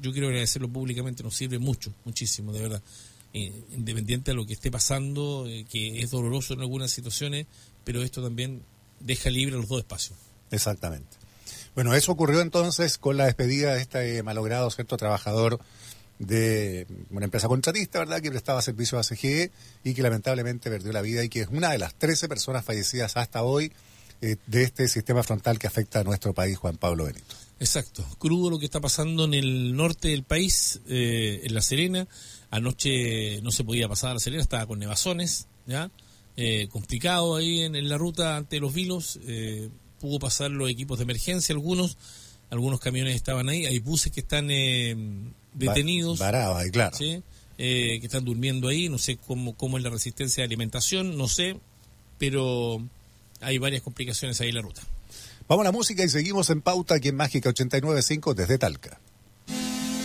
yo quiero agradecerlo públicamente, nos sirve mucho, muchísimo, de verdad. Independiente de lo que esté pasando, que es doloroso en algunas situaciones, pero esto también deja libre los dos espacios. Exactamente. Bueno, eso ocurrió entonces con la despedida de este malogrado, ¿cierto?, trabajador de una empresa contratista, ¿verdad?, que prestaba servicio a CGE y que lamentablemente perdió la vida y que es una de las 13 personas fallecidas hasta hoy de este sistema frontal que afecta a nuestro país, Juan Pablo Benito. Exacto, crudo lo que está pasando en el norte del país, en La Serena. Anoche no se podía pasar a La Serena, estaba con nevazones, ¿ya? Complicado ahí en la ruta ante los Vilos. Pudo pasar los equipos de emergencia, algunos camiones estaban ahí, hay buses que están detenidos. Varados ahí, claro. ¿Sí? Que están durmiendo ahí, no sé cómo es la resistencia de alimentación, no sé, pero hay varias complicaciones ahí en la ruta. Vamos a la música y seguimos en Pauta aquí en Mágica 89.5 desde Talca.